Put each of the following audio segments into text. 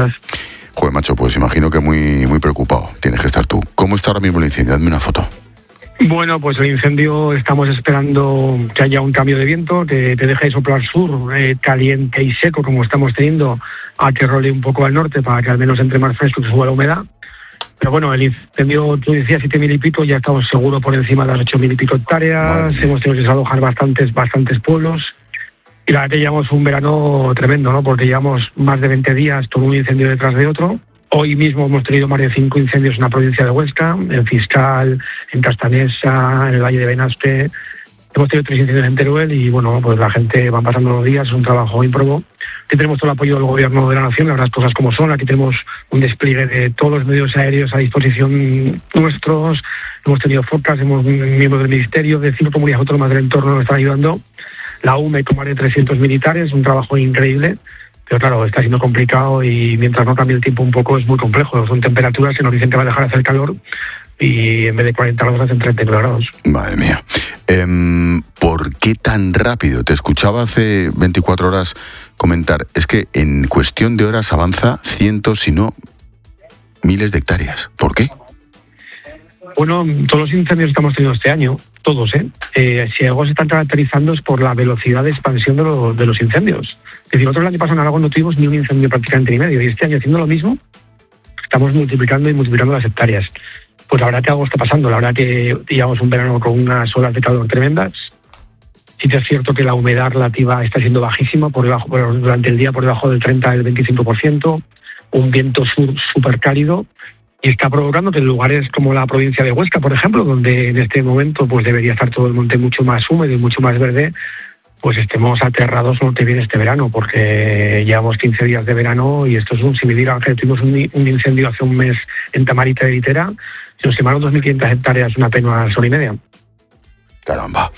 estás? Joder, macho, pues imagino que muy preocupado tienes que estar tú. ¿Cómo está ahora mismo el incendio? Dame una foto. Bueno, pues el incendio estamos esperando que haya un cambio de viento, que te deje de soplar sur, caliente y seco como estamos teniendo, a que role un poco al norte para que al menos entre más fresco y suba la humedad. Pero bueno, el incendio, tú decías 7.000 y pico, ya estamos seguros por encima de las 8.000 y pico hectáreas, hemos tenido que desalojar bastantes pueblos. Y la verdad que llevamos un verano tremendo, ¿no? Porque llevamos más de 20 días todo un incendio detrás de otro. Hoy mismo hemos tenido más de 5 incendios en la provincia de Huesca, en Fiscal, en Castanesa, en el Valle de Benaspe. Hemos tenido 3 incendios en Teruel y bueno, pues la gente va pasando los días, es un trabajo ímprobo. Aquí tenemos todo el apoyo del Gobierno de la Nación, las cosas como son. Aquí tenemos un despliegue de todos los medios aéreos a disposición nuestros. Hemos tenido focas, hemos miembros del Ministerio, de 5 comunidades autónomas del entorno nos están ayudando. La UME con más de 300 militares, un trabajo increíble. Pero claro, está siendo complicado y mientras no cambie el tiempo un poco es muy complejo. Son temperaturas que nos dicen que va a dejar de hacer calor y en vez de 40 grados hacen 39 grados. Madre mía. ¿Por qué tan rápido? Te escuchaba hace 24 horas comentar. Es que en cuestión de horas avanza cientos, si no miles de hectáreas. ¿Por qué? Bueno, todos los incendios que estamos teniendo este año, todos, si algo se están caracterizando es por la velocidad de expansión de los incendios. Es decir, nosotros el año pasado en Aragón no tuvimos ni un incendio prácticamente ni medio, y este año haciendo lo mismo, estamos multiplicando las hectáreas. Pues la verdad que algo está pasando, la verdad que llevamos un verano con unas olas de calor tremendas. Sí que es cierto que la humedad relativa está siendo bajísima, durante el día por debajo del 30 al 25%, un viento sur súper cálido, y está provocando que en lugares como la provincia de Huesca, por ejemplo, donde en este momento pues debería estar todo el monte mucho más húmedo y mucho más verde, pues estemos aterrados con lo que viene este verano, porque llevamos 15 días de verano y esto es un similar. Ángel, tuvimos un incendio hace un mes en Tamarita de Vitera, se nos quemaron 2.500 hectáreas una apenas hora y media. Caramba.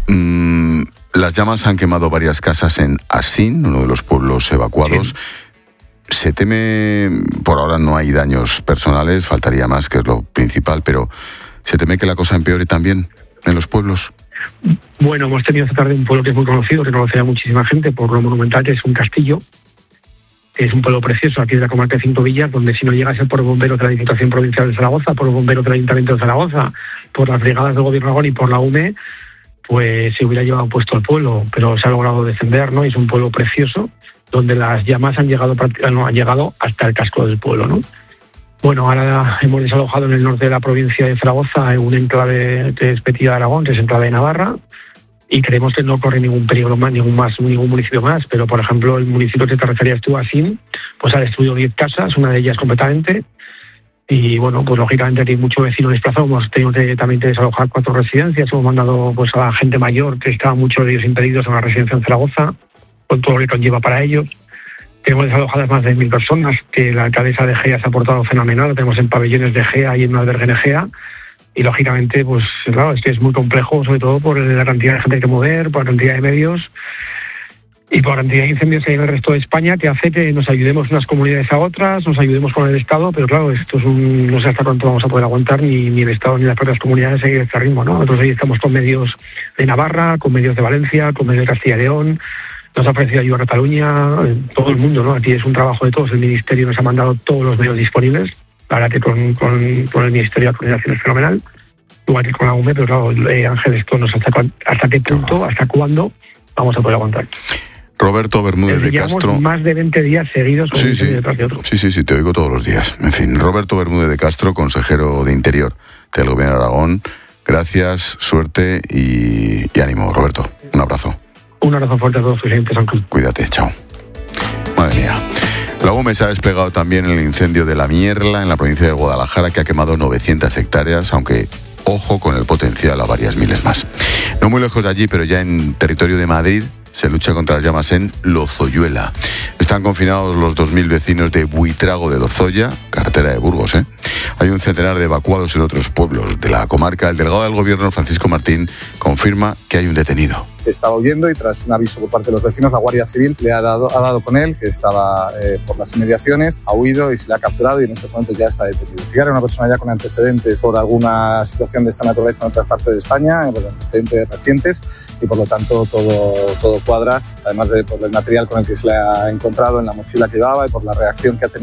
Las llamas han quemado varias casas en Asín, uno de los pueblos evacuados. Sí. Se teme, por ahora no hay daños personales, faltaría más, que es lo principal, pero ¿se teme que la cosa empeore también en los pueblos? Bueno, hemos tenido esta tarde un pueblo que es muy conocido, que conoce a muchísima gente por lo monumental que es un castillo. Es un pueblo precioso, aquí de la comarca de Cinco Villas, donde si no llega a ser por bomberos de la Diputación Provincial de Zaragoza, por bomberos del Ayuntamiento de Zaragoza, por las brigadas del Gobierno de Aragón y por la UME, pues se hubiera llevado puesto el pueblo, pero se ha logrado defender, ¿no? Es un pueblo precioso, donde las llamas han llegado hasta el casco del pueblo, ¿no? Bueno, ahora hemos desalojado en el norte de la provincia de Zaragoza en un enclave que es Petilla de Aragón, que es enclave de Navarra, y creemos que no corre ningún peligro más, ningún municipio más, pero por ejemplo el municipio que te referías tú, Asín, pues ha destruido 10 casas, una de ellas completamente, y bueno, pues lógicamente aquí hay mucho vecino desplazado, hemos tenido que también desalojar 4 residencias, hemos mandado pues a la gente mayor, que estaban muchos de ellos impedidos, a una residencia en Zaragoza, con todo lo que conlleva para ellos. Tenemos desalojadas más de 1.000 personas, que la alcaldesa de Gea se ha portado fenomenal, lo tenemos en pabellones de Gea y en un albergue de Gea, y lógicamente, pues claro, es que es muy complejo, sobre todo por la cantidad de gente que mover, por la cantidad de medios y por la cantidad de incendios que hay en el resto de España, que hace que nos ayudemos unas comunidades a otras, nos ayudemos con el Estado, pero claro, esto es no sé hasta cuánto vamos a poder aguantar, ni el Estado ni las propias comunidades seguir este ritmo, ¿no? Nosotros ahí estamos con medios de Navarra, con medios de Valencia, con medios de Castilla y León. Nos ha ofrecido ayuda a Cataluña, todo el mundo, ¿no? Aquí es un trabajo de todos. El Ministerio nos ha mandado todos los medios disponibles. La verdad que con el Ministerio de Coordinación es fenomenal, igual que con la UME, pero claro, Ángel, esto no sé hasta qué punto, hasta cuándo vamos a poder aguantar. Roberto Bermúdez de Castro. Más de 20 días seguidos con un incendio detrás de otro. Sí, te oigo todos los días. En fin, Roberto Bermúdez de Castro, consejero de Interior del Gobierno de Aragón. Gracias, suerte y ánimo, Roberto. Un abrazo. Un abrazo fuerte a todos los oyentes, Ángel. Cuídate, chao. Madre mía. La UME se ha desplegado también en el incendio de La Mierla, en la provincia de Guadalajara, que ha quemado 900 hectáreas, aunque ojo con el potencial a varias miles más. No muy lejos de allí, pero ya en territorio de Madrid, se lucha contra las llamas en Lozoyuela. Están confinados los 2.000 vecinos de Buitrago de Lozoya, carretera de Burgos, Hay un centenar de evacuados en otros pueblos de la comarca. El delegado del Gobierno, Francisco Martín, confirma que hay un detenido. Estaba huyendo y tras un aviso por parte de los vecinos, la Guardia Civil ha dado con él, que estaba por las inmediaciones, ha huido y se le ha capturado y en estos momentos ya está detenido. Si era una persona ya con antecedentes por alguna situación de esta naturaleza en otras partes de España, por antecedentes recientes, y por lo tanto todo cuadra, además por el material con el que se le ha encontrado en la mochila que llevaba y por la reacción que ha tenido